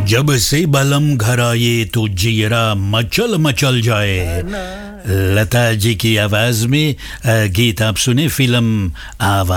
जब से बलम घर आए तो जियरा मचल मचल जाए। लता जी की आवाज में गीत आप सुने फिल्म आवाज